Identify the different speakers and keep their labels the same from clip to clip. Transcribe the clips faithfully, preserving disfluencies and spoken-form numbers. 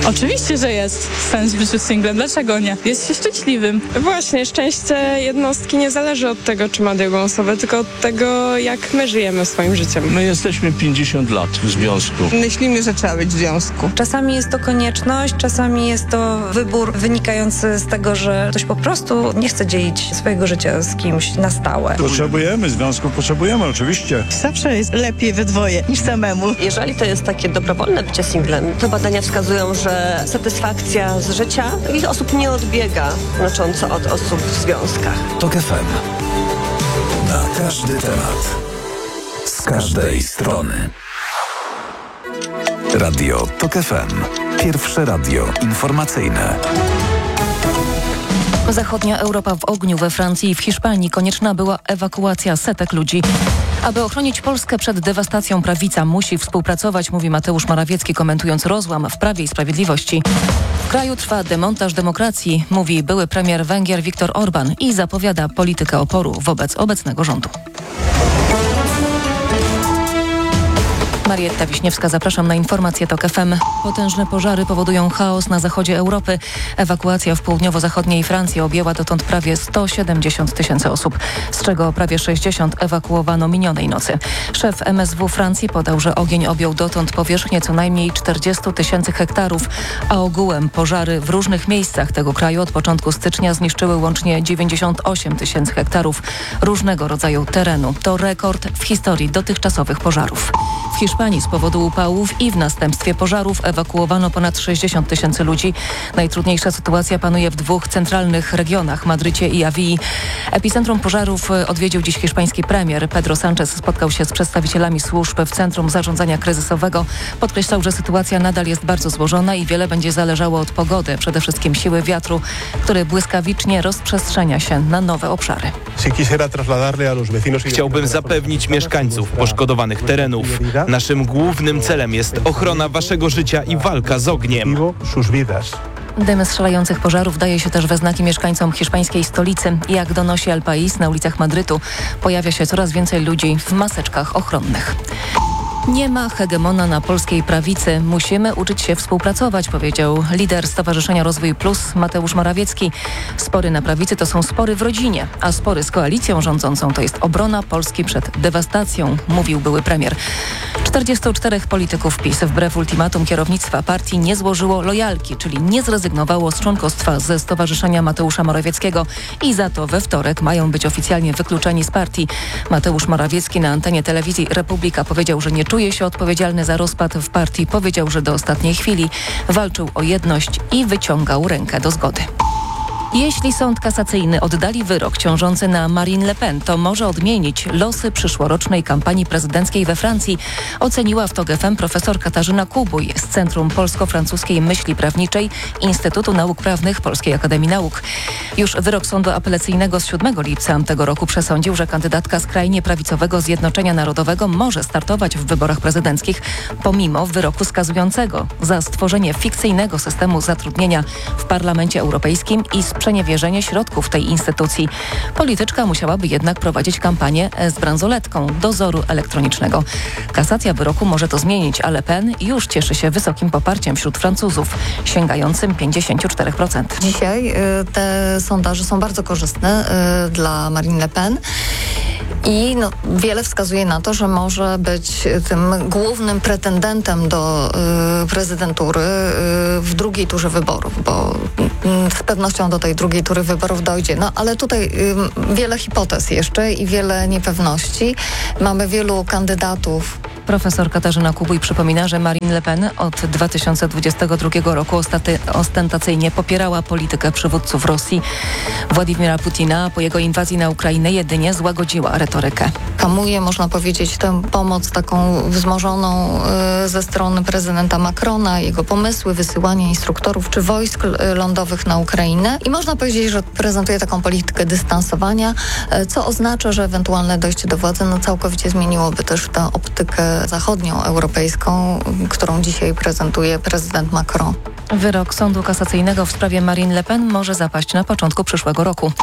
Speaker 1: Oczywiście, że jest sens w życiu singlem. Dlaczego nie? Jest się szczęśliwym.
Speaker 2: Właśnie, szczęście jednostki nie zależy od tego, czy ma drugą osobę, tylko od tego, jak my żyjemy swoim życiem.
Speaker 3: My jesteśmy pięćdziesiąt lat w związku.
Speaker 4: Myślimy, że trzeba być w związku.
Speaker 5: Czasami jest to konieczność, czasami jest to wybór wynikający z tego, że ktoś po prostu nie chce dzielić swojego życia z kimś na stałe.
Speaker 6: Potrzebujemy związków, potrzebujemy oczywiście.
Speaker 7: Zawsze jest lepiej we dwoje niż samemu.
Speaker 8: Jeżeli to jest takie dobrowolne bycie singlem, to badania wskazują, że satysfakcja z życia takich osób nie odbiega znacząco od osób w związkach.
Speaker 9: TOK F M. Na każdy temat. Z każdej strony. Radio TOK F M. Pierwsze radio informacyjne.
Speaker 10: Zachodnia Europa w ogniu. We Francji i w Hiszpanii konieczna była ewakuacja setek ludzi. Aby ochronić Polskę przed dewastacją, prawica musi współpracować, mówi Mateusz Morawiecki, komentując rozłam w Prawie i Sprawiedliwości. W kraju trwa demontaż demokracji, mówi były premier Węgier Viktor Orbán i zapowiada politykę oporu wobec obecnego rządu. Marietta Wiśniewska, zapraszam na informacje TOK F M. Potężne pożary powodują chaos na zachodzie Europy. Ewakuacja w południowo-zachodniej Francji objęła dotąd prawie sto siedemdziesiąt tysięcy osób, z czego prawie sześćdziesiąt ewakuowano minionej nocy. Szef M S W Francji podał, że ogień objął dotąd powierzchnię co najmniej czterdzieści tysięcy hektarów, a ogółem pożary w różnych miejscach tego kraju od początku stycznia zniszczyły łącznie dziewięćdziesiąt osiem tysięcy hektarów różnego rodzaju terenu. To rekord w historii dotychczasowych pożarów. W Hiszpanii z powodu upałów i w następstwie pożarów ewakuowano ponad sześćdziesiąt tysięcy ludzi. Najtrudniejsza sytuacja panuje w dwóch centralnych regionach, Madrycie i Awii. Epicentrum pożarów odwiedził dziś hiszpański premier. Pedro Sánchez spotkał się z przedstawicielami służb w Centrum Zarządzania Kryzysowego. Podkreślał, że sytuacja nadal jest bardzo złożona i wiele będzie zależało od pogody, przede wszystkim siły wiatru, który błyskawicznie rozprzestrzenia się na nowe obszary.
Speaker 11: Chciałbym zapewnić mieszkańców poszkodowanych terenów. Naszym głównym celem jest ochrona waszego życia i walka z ogniem.
Speaker 10: Dym strzelających pożarów daje się też we znaki mieszkańcom hiszpańskiej stolicy. Jak donosi El País, na ulicach Madrytu pojawia się coraz więcej ludzi w maseczkach ochronnych. Nie ma hegemona na polskiej prawicy. Musimy uczyć się współpracować, powiedział lider Stowarzyszenia Rozwój Plus Mateusz Morawiecki. Spory na prawicy to są spory w rodzinie, a spory z koalicją rządzącą to jest obrona Polski przed dewastacją, mówił były premier. czterdziestu czterech polityków PiS wbrew ultimatum kierownictwa partii nie złożyło lojalki, czyli nie zrezygnowało z członkostwa ze Stowarzyszenia Mateusza Morawieckiego i za to we wtorek mają być oficjalnie wykluczeni z partii. Mateusz Morawiecki na antenie telewizji Republika powiedział, że nie czuje się odpowiedzialny za rozpad w partii. Powiedział, że do ostatniej chwili walczył o jedność i wyciągał rękę do zgody. Jeśli sąd kasacyjny oddali wyrok ciążący na Marine Le Pen, to może odmienić losy przyszłorocznej kampanii prezydenckiej we Francji, oceniła w TOK F M profesor Katarzyna Kubuj z Centrum Polsko-Francuskiej Myśli Prawniczej Instytutu Nauk Prawnych Polskiej Akademii Nauk. Już wyrok sądu apelacyjnego z siódmego lipca tego roku przesądził, że kandydatka skrajnie prawicowego Zjednoczenia Narodowego może startować w wyborach prezydenckich, pomimo wyroku skazującego za stworzenie fikcyjnego systemu zatrudnienia w Parlamencie Europejskim i sprzeniewierzenie środków tej instytucji. Polityczka musiałaby jednak prowadzić kampanię z bransoletką dozoru elektronicznego. Kasacja wyroku może to zmienić, a Le Pen już cieszy się wysokim poparciem wśród Francuzów, sięgającym pięćdziesiąt cztery procent.
Speaker 12: Dzisiaj y, te sondaże są bardzo korzystne y, dla Marine Le Pen. I no, wiele wskazuje na to, że może być tym głównym pretendentem do y, prezydentury y, w drugiej turze wyborów, bo y, z pewnością do tej drugiej tury wyborów dojdzie. No ale tutaj y, wiele hipotez jeszcze i wiele niepewności. Mamy wielu kandydatów.
Speaker 10: Profesor Katarzyna Kubuj przypomina, że Marine Le Pen od dwa tysiące dwudziestego drugiego roku ostaty, ostentacyjnie popierała politykę przywódców Rosji Władimira Putina, a po jego inwazji na Ukrainę jedynie złagodziła retorykę.
Speaker 12: Hamuje, można powiedzieć, tę pomoc taką wzmożoną y, ze strony prezydenta Macrona, jego pomysły, wysyłanie instruktorów czy wojsk y, lądowych na Ukrainę. I można powiedzieć, że prezentuje taką politykę dystansowania, y, co oznacza, że ewentualne dojście do władzy no, całkowicie zmieniłoby też tę optykę zachodnią, europejską, którą dzisiaj prezentuje prezydent Macron.
Speaker 10: Wyrok Sądu Kasacyjnego w sprawie Marine Le Pen może zapaść na początku przyszłego roku.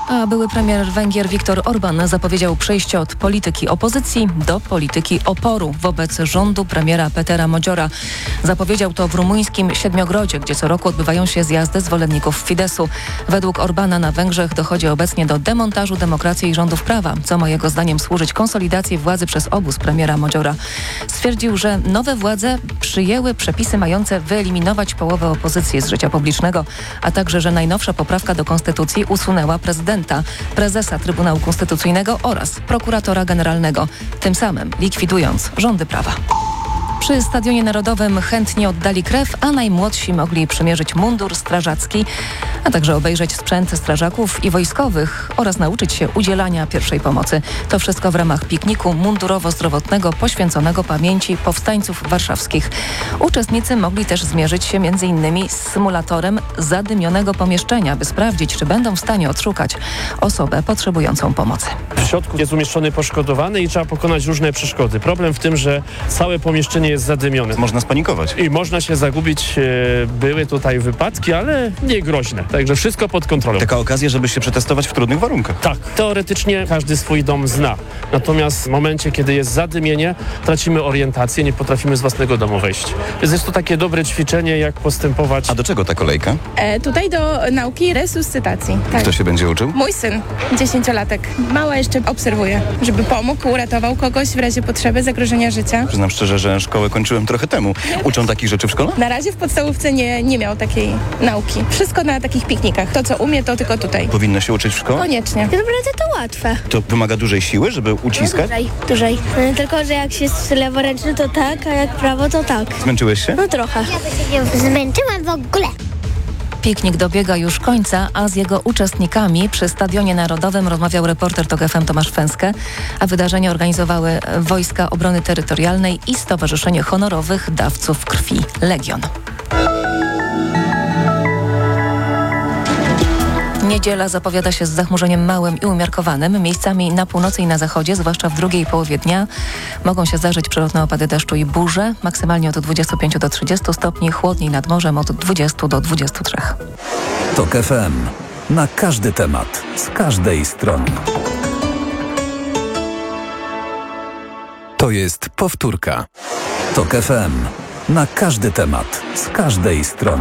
Speaker 10: A były premier Węgier Viktor Orban zapowiedział przejście od polityki opozycji do polityki oporu wobec rządu premiera Petera Modziora. Zapowiedział to w rumuńskim Siedmiogrodzie, gdzie co roku odbywają się zjazdy zwolenników Fideszu. Według Orbana na Węgrzech dochodzi obecnie do demontażu demokracji i rządów prawa, co ma jego zdaniem służyć konsolidacji władzy przez obóz premiera Modziora. Stwierdził, że nowe władze przyjęły przepisy mające wyeliminować połowę opozycji z życia publicznego, a także, że najnowsza poprawka do konstytucji usunęła prezydenta, prezesa Trybunału Konstytucyjnego oraz prokuratora generalnego, tym samym likwidując rządy prawa. Przy Stadionie Narodowym chętnie oddali krew, a najmłodsi mogli przymierzyć mundur strażacki, a także obejrzeć sprzęt strażaków i wojskowych oraz nauczyć się udzielania pierwszej pomocy. To wszystko w ramach pikniku mundurowo-zdrowotnego poświęconego pamięci powstańców warszawskich. Uczestnicy mogli też zmierzyć się między innymi z symulatorem zadymionego pomieszczenia, by sprawdzić, czy będą w stanie odszukać osobę potrzebującą pomocy.
Speaker 13: W środku jest umieszczony poszkodowany i trzeba pokonać różne przeszkody. Problem w tym, że całe pomieszczenie jest zadymione.
Speaker 14: Można spanikować.
Speaker 13: I można się zagubić. Były tutaj wypadki, ale nie groźne. Także wszystko pod kontrolą.
Speaker 14: Taka okazja, żeby się przetestować w trudnych warunkach.
Speaker 13: Tak. Teoretycznie każdy swój dom zna. Natomiast w momencie, kiedy jest zadymienie, tracimy orientację, nie potrafimy z własnego domu wejść. Więc jest to takie dobre ćwiczenie, jak postępować.
Speaker 14: A do czego ta kolejka?
Speaker 15: E, tutaj do nauki resuscytacji. Tak.
Speaker 14: Kto się będzie uczył?
Speaker 15: Mój syn, dziesięciolatek. Mała jeszcze obserwuje, żeby pomógł, uratował kogoś w razie potrzeby, zagrożenia życia.
Speaker 14: Przyznam szczerze, że szkołę kończyłem trochę temu. Uczą takich rzeczy w szkole?
Speaker 15: Na razie w podstawówce nie, nie miał takiej nauki. Wszystko na takich piknikach. To, co umie, to tylko tutaj.
Speaker 14: Powinno się uczyć w szkole?
Speaker 15: Koniecznie.
Speaker 16: Tak naprawdę to łatwe.
Speaker 14: To wymaga dużej siły, żeby uciskać?
Speaker 16: No, dłużej, dłużej. Tylko, że jak jest leworęczny, to tak, a jak prawo, to tak.
Speaker 14: Zmęczyłeś się?
Speaker 16: No trochę. Ja się nie zmęczyłam w ogóle.
Speaker 10: Piknik dobiega już końca, a z jego uczestnikami przy Stadionie Narodowym rozmawiał reporter TOK F M Tomasz Fęskę, a wydarzenie organizowały Wojska Obrony Terytorialnej i Stowarzyszenie Honorowych Dawców Krwi Legion. Niedziela zapowiada się z zachmurzeniem małym i umiarkowanym. Miejscami na północy i na zachodzie, zwłaszcza w drugiej połowie dnia, mogą się zdarzyć przelotne opady deszczu i burze. Maksymalnie od dwudziestu pięciu do trzydziestu stopni, chłodniej nad morzem od dwudziestu do dwudziestu trzech.
Speaker 9: TOK F M. Na każdy temat, z każdej strony. To jest powtórka. TOK F M. Na każdy temat, z każdej strony.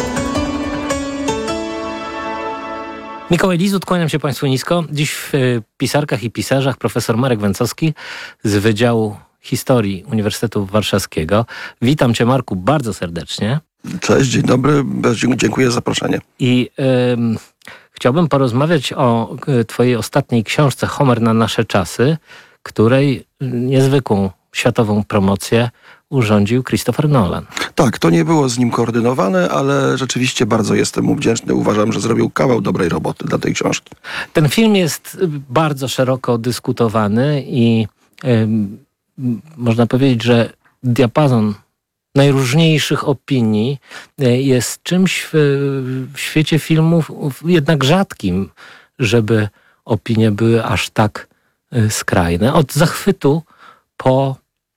Speaker 17: Mikołaj Lizut, kłaniam się Państwu nisko. Dziś w y, Pisarkach i Pisarzach profesor Marek Węcowski z Wydziału Historii Uniwersytetu Warszawskiego. Witam Cię, Marku, bardzo serdecznie.
Speaker 18: Cześć, dzień dobry, dziękuję za zaproszenie.
Speaker 17: I y, chciałbym porozmawiać o y, Twojej ostatniej książce Homer na nasze czasy, której y, niezwykłą światową promocję urządził Christopher Nolan.
Speaker 18: Tak, to nie było z nim koordynowane, ale rzeczywiście bardzo jestem mu wdzięczny. Uważam, że zrobił kawał dobrej roboty dla tej książki.
Speaker 17: Ten film jest bardzo szeroko dyskutowany i y, można powiedzieć, że diapazon najróżniejszych opinii jest czymś w, w świecie filmów jednak rzadkim, żeby opinie były aż tak skrajne. Od zachwytu po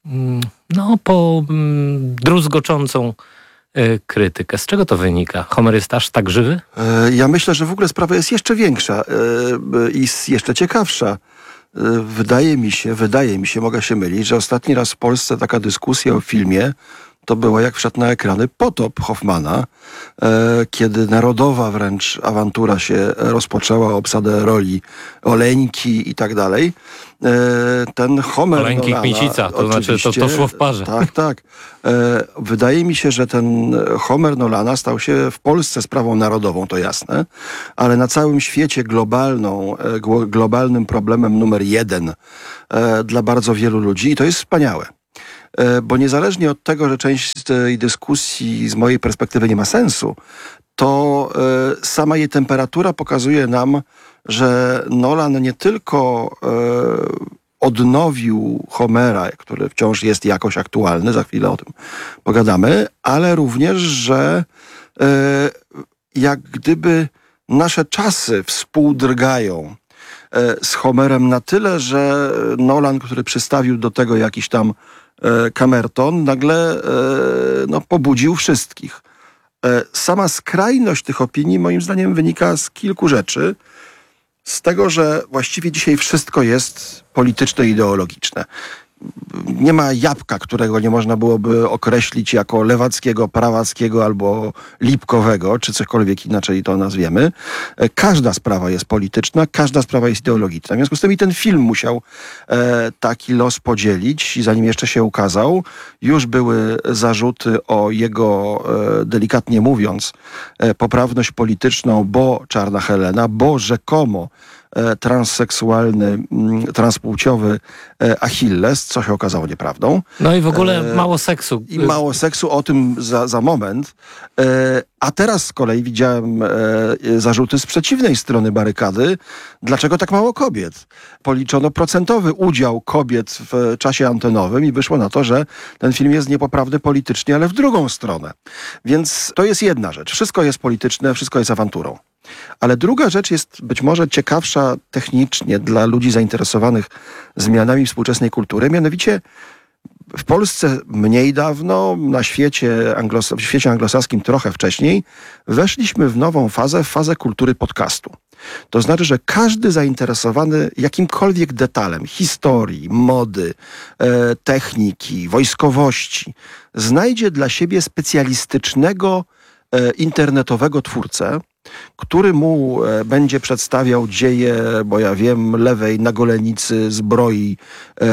Speaker 17: no, po mm, druzgoczącą y, krytykę. Z czego to wynika? Homer jest aż tak żywy?
Speaker 18: Ja myślę, że w ogóle sprawa jest jeszcze większa y, i jeszcze ciekawsza. Y, wydaje mi się, wydaje mi się, mogę się mylić, że ostatni raz w Polsce taka dyskusja o filmie to była, jak wszedł na ekrany Potop Hoffmana, e, kiedy narodowa wręcz awantura się rozpoczęła, obsadę roli Oleńki i tak dalej. E, ten Homer
Speaker 17: Oleńki
Speaker 18: Nolana,
Speaker 17: Kmicica, to znaczy to, to szło w parze.
Speaker 18: Tak, tak. E, wydaje mi się, że ten Homer Nolana stał się w Polsce sprawą narodową, to jasne, ale na całym świecie globalną, e, globalnym problemem numer jeden e, dla bardzo wielu ludzi i to jest wspaniałe. Bo niezależnie od tego, że część z tej dyskusji z mojej perspektywy nie ma sensu, to y, sama jej temperatura pokazuje nam, że Nolan nie tylko y, odnowił Homera, który wciąż jest jakoś aktualny, za chwilę o tym pogadamy, ale również, że y, jak gdyby nasze czasy współdrgają y, z Homerem na tyle, że Nolan, który przystawił do tego jakiś tam kamerton, nagle no, pobudził wszystkich. Sama skrajność tych opinii moim zdaniem wynika z kilku rzeczy. Z tego, że właściwie dzisiaj wszystko jest polityczne i ideologiczne. Nie ma jabłka, którego nie można byłoby określić jako lewackiego, prawackiego albo lipkowego, czy cokolwiek inaczej to nazwiemy. Każda sprawa jest polityczna, każda sprawa jest ideologiczna. W związku z tym i ten film musiał e, taki los podzielić i zanim jeszcze się ukazał, już były zarzuty o jego, e, delikatnie mówiąc, e, poprawność polityczną, bo Czarna Helena, bo rzekomo transseksualny, transpłciowy Achilles, co się okazało nieprawdą.
Speaker 17: No i w ogóle mało seksu.
Speaker 18: I mało seksu, o tym za, za moment. A teraz z kolei widziałem zarzuty z przeciwnej strony barykady. Dlaczego tak mało kobiet? Policzono procentowy udział kobiet w czasie antenowym i wyszło na to, że ten film jest niepoprawny politycznie, ale w drugą stronę. Więc to jest jedna rzecz. Wszystko jest polityczne, wszystko jest awanturą. Ale druga rzecz jest być może ciekawsza technicznie dla ludzi zainteresowanych zmianami współczesnej kultury, mianowicie w Polsce mniej dawno, na świecie, anglos- w świecie anglosaskim trochę wcześniej, weszliśmy w nową fazę, w fazę kultury podcastu. To znaczy, że każdy zainteresowany jakimkolwiek detalem historii, mody, e, techniki, wojskowości, znajdzie dla siebie specjalistycznego e, internetowego twórcę, który mu e, będzie przedstawiał dzieje, bo ja wiem, lewej nagolenicy zbroi, e,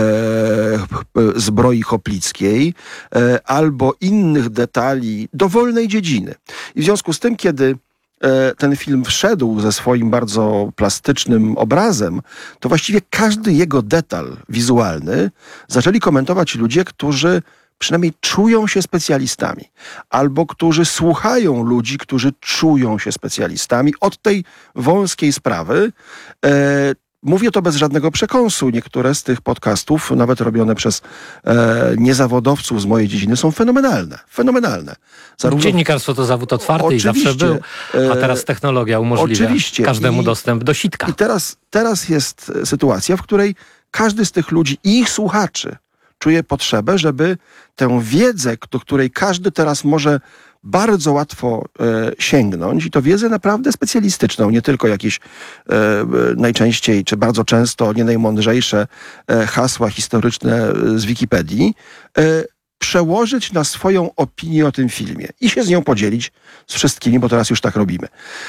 Speaker 18: zbroi hoplickiej e, albo innych detali dowolnej dziedziny. I w związku z tym, kiedy e, ten film wszedł ze swoim bardzo plastycznym obrazem, to właściwie każdy jego detal wizualny zaczęli komentować ludzie, którzy przynajmniej czują się specjalistami, albo którzy słuchają ludzi, którzy czują się specjalistami od tej wąskiej sprawy. E, mówię to bez żadnego przekąsu. Niektóre z tych podcastów, nawet robione przez e, niezawodowców z mojej dziedziny, są fenomenalne. Fenomenalne.
Speaker 17: Zarówno... Dziennikarstwo to zawód otwarty
Speaker 18: Oczywiście.
Speaker 17: i zawsze był, a teraz technologia umożliwia Oczywiście. każdemu I, dostęp do sitka.
Speaker 18: I teraz, teraz jest sytuacja, w której każdy z tych ludzi i ich słuchaczy czuje potrzebę, żeby tę wiedzę, do której każdy teraz może bardzo łatwo e, sięgnąć, i to wiedzę naprawdę specjalistyczną, nie tylko jakieś e, najczęściej, czy bardzo często nie najmądrzejsze e, hasła historyczne z Wikipedii, e, przełożyć na swoją opinię o tym filmie i się z nią podzielić z wszystkimi, bo teraz już tak robimy.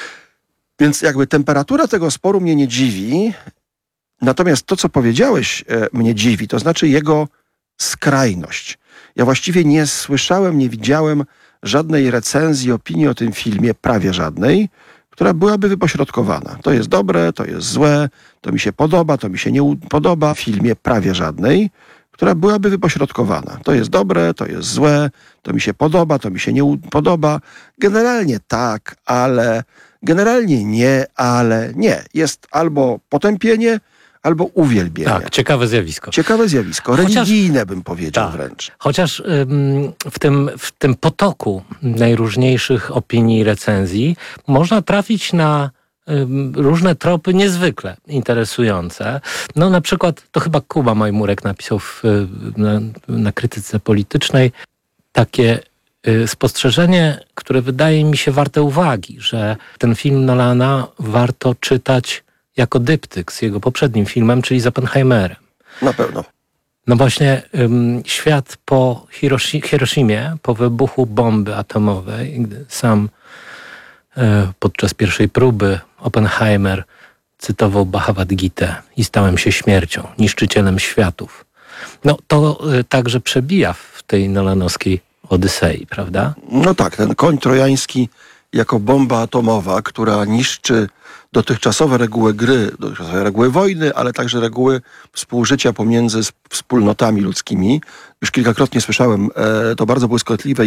Speaker 18: Więc jakby temperatura tego sporu mnie nie dziwi, natomiast to, co powiedziałeś, e, mnie dziwi, to znaczy jego skrajność. Ja właściwie nie słyszałem, nie widziałem żadnej recenzji, opinii o tym filmie, prawie żadnej, która byłaby wypośrodkowana. To jest dobre, to jest złe, to mi się podoba, to mi się nie podoba. W filmie prawie żadnej, która byłaby wypośrodkowana. To jest dobre, to jest złe, to mi się podoba, to mi się nie podoba. Generalnie tak, ale... Generalnie nie, ale nie. Jest albo potępienie, albo uwielbienie.
Speaker 17: Tak, ciekawe zjawisko.
Speaker 18: Ciekawe zjawisko. Religijne Chociaż, bym powiedział tak, wręcz.
Speaker 17: Chociaż ym, w, tym, w tym potoku najróżniejszych opinii i recenzji można trafić na ym, różne tropy niezwykle interesujące. No na przykład, to chyba Kuba Majmurek napisał w, na, na krytyce politycznej takie y, spostrzeżenie, które wydaje mi się warte uwagi, że ten film Nolana warto czytać jako dyptyk z jego poprzednim filmem, czyli z Oppenheimerem.
Speaker 18: Na pewno.
Speaker 17: No właśnie ym, świat po Hiroshi- Hiroshimie, po wybuchu bomby atomowej, gdy sam y, podczas pierwszej próby Oppenheimer cytował Bhagavad Gitę i stałem się śmiercią, niszczycielem światów. No to y, także przebija w tej nolanowskiej Odysei, prawda?
Speaker 18: No tak, ten koń trojański jako bomba atomowa, która niszczy dotychczasowe reguły gry, dotychczasowe reguły wojny, ale także reguły współżycia pomiędzy wspólnotami ludzkimi. Już kilkakrotnie słyszałem e, to bardzo błyskotliwe